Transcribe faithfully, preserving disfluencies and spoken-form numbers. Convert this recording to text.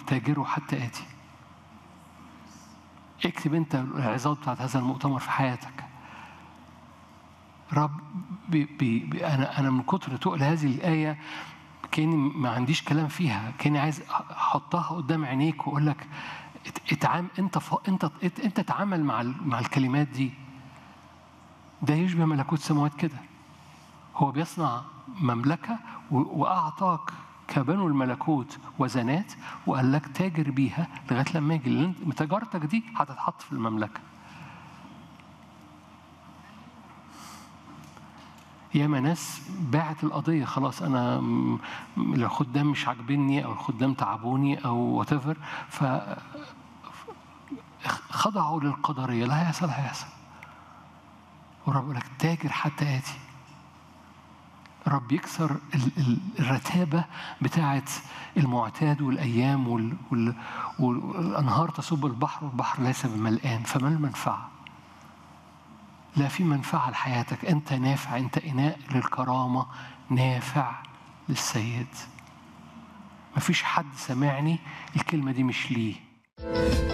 تاجروا حتى آتي. اكتب أنت العظات بتاعت هذا المؤتمر في حياتك. رب بي بي أنا أنا من كتر تقل هذه الآية كأني ما عنديش كلام فيها، كأني عايز أحطها قدام عينيك وأقول لك اتعامل أنت ف... أنت أنت تعامل مع ال... مع الكلمات دي. ده يشبه ملكوت السماوات كده. هو بيصنع مملكة و... وأعطاك كبنو الملكوت وزنات وقال لك تاجر بيها لغاية لما يجي تجارتك دي هتتحط في المملكة. ياما ناس باعت القضية خلاص، أنا الخدام مش عاجبني أو الخدام تعبوني أو whatever، ف خضعوا للقدرية. لا هيحصل هيحصل. ورب يقول لك تاجر حتى آتي. رب يكسر الرتابة بتاعة المعتاد والأيام وال... وال... والأنهار تصب البحر والبحر ليس بملآن. فما المنفعة؟ لا في منفعة لحياتك. أنت نافع، أنت إناء للكرامة، نافع للسيد. مفيش حد سمعني الكلمة دي مش ليه.